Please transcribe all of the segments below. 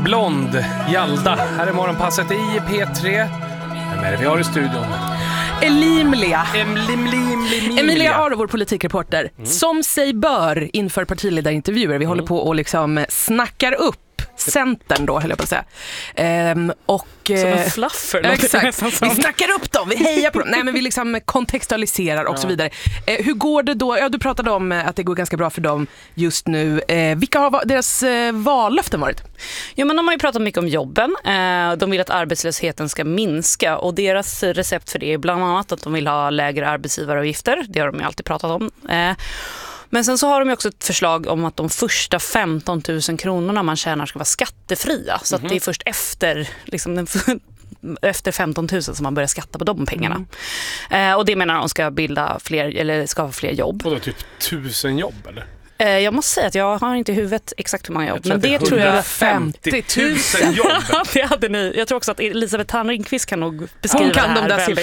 Blond, Jalda. Här är morgonpasset i P3. Vem är det vi har i studion? Emilia Emilia Aro, vår politikreporter, som sig bör inför partiledarintervjuer. Vi håller på och liksom snackar upp Centern då, höll jag på att säga. Som en fluffer. Exakt. Vi snackar upp dem, vi hejar på dem. Nej, men vi liksom kontextualiserar och så vidare. Hur går det då? Ja, du pratade om att det går ganska bra för dem just nu. Vilka har deras vallöften varit? Ja, men de har ju pratat mycket om jobben. De vill att arbetslösheten ska minska och deras recept för det är bland annat att de vill ha lägre arbetsgivaravgifter. Det har de ju alltid pratat om. Men sen så har de ju också ett förslag om att de första 15 000 kronorna man tjänar ska vara skattefria. Så att det är först efter, liksom, efter 15 000 som man börjar skatta på de pengarna. Och det menar de ska bilda fler, eller skapa fler jobb. Och då typ 1000 jobb, eller? Jag måste säga att jag har inte i huvudet exakt hur många jobb. Men det tror jag 150 000 jobb. Det hade ni. Jag tror också att Elisabeth Thand-Ringqvist kan nog beskriva Hon kan det här de där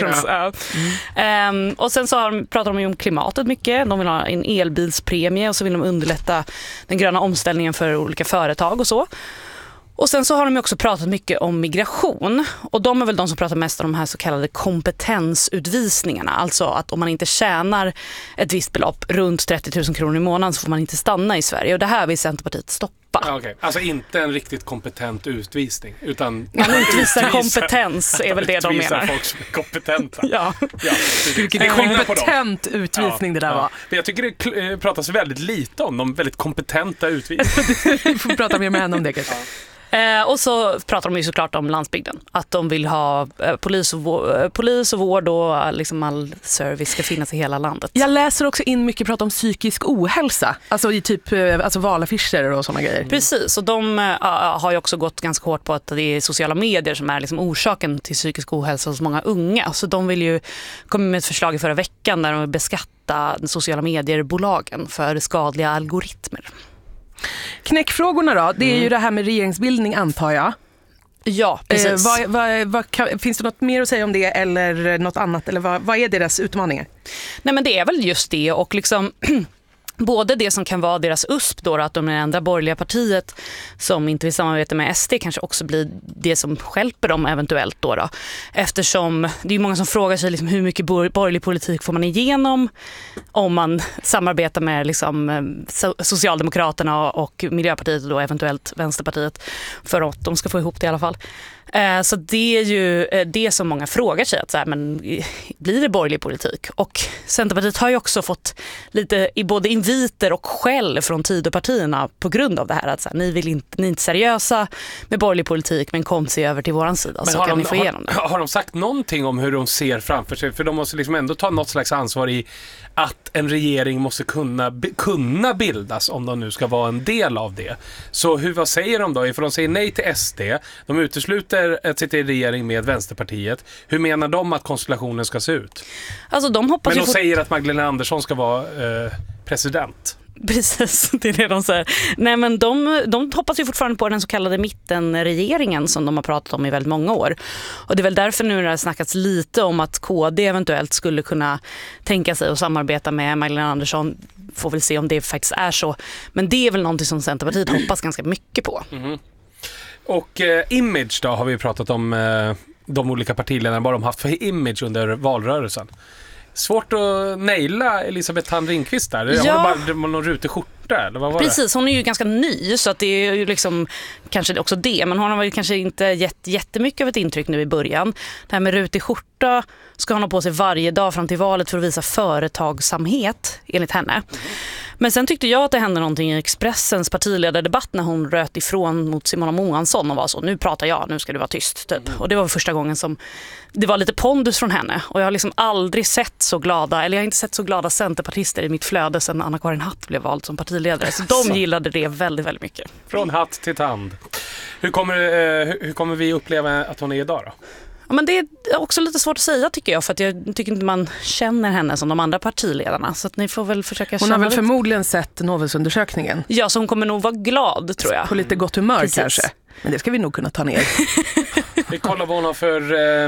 siffrorna. Och sen så pratar de om klimatet mycket. De vill ha en elbilspremie och så vill de underlätta den gröna omställningen för olika företag och så. Och sen så har de också pratat mycket om migration. Och de är väl de som pratar mest om de här så kallade kompetensutvisningarna. Alltså att om man inte tjänar ett visst belopp, runt 30 000 kronor i månaden, så får man inte stanna i Sverige. Och det här vill Centerpartiet stoppa. Ja, okay. Alltså inte en riktigt kompetent utvisning, utan man utvisar kompetens är väl det de menar. Folk som är kompetenta. Ja. Vilken kompetent utvisning det där var. Men jag tycker det pratas väldigt lite om de väldigt kompetenta utvisningarna. Vi får prata mer med henne om det kanske. Och så pratar de ju såklart om landsbygden. Att de vill ha polis och vård och liksom all service ska finnas i hela landet. Jag läser också in mycket prat om psykisk ohälsa. Alltså i typ valaffischer och såna grejer. Precis, och de har ju också gått ganska hårt på att det är sociala medier som är liksom orsaken till psykisk ohälsa hos många unga. Så de vill ju komma med ett förslag i förra veckan där de vill beskatta sociala medier-bolagen för skadliga algoritmer. Knäckfrågorna då, det är ju det här med regeringsbildning, antar jag. Ja, precis. Finns det något mer att säga om det eller något annat? Eller vad är deras utmaningar? Nej, men det är väl just det, och liksom både det som kan vara deras USP då, att de är det enda borgerliga partiet som inte vill samarbeta med SD, kanske också blir det som stjälper dem eventuellt då. Eftersom det är många som frågar sig liksom, hur mycket borgerlig politik får man igenom om man samarbetar med liksom, Socialdemokraterna och Miljöpartiet och då eventuellt Vänsterpartiet, för att de ska få ihop det i alla fall. Så det är ju det som många frågar sig, att så här, men blir det borgerlig politik? Och Centerpartiet har ju också fått lite i både inviter och skäll från Tidöpartierna på grund av det här, att så här, ni är inte seriösa med borgerlig politik, men kom sig över till våran sida, så kan ni få igenom det. Har de sagt någonting om hur de ser framför sig? För de måste liksom ändå ta något slags ansvar i att en regering måste kunna bildas om de nu ska vara en del av det. Så vad säger de då? För de säger nej till SD, de utesluter att sitta i regering med Vänsterpartiet. Hur menar de att konstellationen ska se ut? Alltså, de hoppas men de säger att Magdalena Andersson ska vara president. Precis, det är det de säger. Nej, men de hoppas ju fortfarande på den så kallade mittenregeringen som de har pratat om i väldigt många år. Och det är väl därför nu när det har snackats lite om att KD eventuellt skulle kunna tänka sig att samarbeta med Magdalena Andersson. Får väl se om det faktiskt är så. Men det är väl någonting som Centerpartiet hoppas ganska mycket på. Mm. Och image då har vi pratat om de olika partiledarna, vad de haft för image under valrörelsen. Svårt att naila Elisabeth Thand-Ringqvist där. Ja. Har bara någon rutig skjorta, eller vad var det? Precis, hon är ju ganska ny, så att det är ju liksom kanske också det. Men hon har väl kanske inte gett jättemycket av ett intryck nu i början. Det här med rutig skjorta ska hon ha på sig varje dag fram till valet för att visa företagsamhet, enligt henne. Men sen tyckte jag att det hände någonting i Expressens partiledardebatt när hon röt ifrån mot Simona Moansson och var så, nu pratar jag, nu ska du vara tyst typ. Och det var första gången som det var lite pondus från henne. Och jag har liksom aldrig sett så glada, eller jag har inte sett så glada centerpartister i mitt flöde sedan Anna-Karin Hatt blev vald som partiledare. Så de gillade det väldigt, väldigt mycket. Från hatt till tand. Hur kommer vi uppleva att hon är idag då? Ja, men det är också lite svårt att säga, tycker jag, för att jag tycker inte man känner henne som de andra partiledarna, så att ni får väl försöka känna. Hon har väl lite. Förmodligen sett Novusundersökningen. Ja, så hon kommer nog vara glad, tror jag. På lite gott humör. Precis. Kanske. Men det ska vi nog kunna ta ner. Vi kollar vad hon har för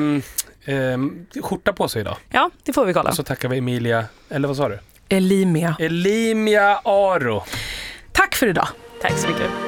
skjorta på sig idag. Ja, det får vi kolla. Och så tackar vi Emilia, eller vad sa du? Elimia Aro. Tack för idag. Tack så mycket.